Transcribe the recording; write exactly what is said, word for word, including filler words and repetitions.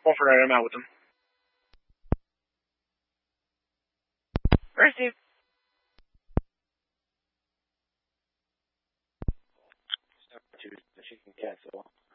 Won't forget I'm out with them. Where's Steve? The chicken castle.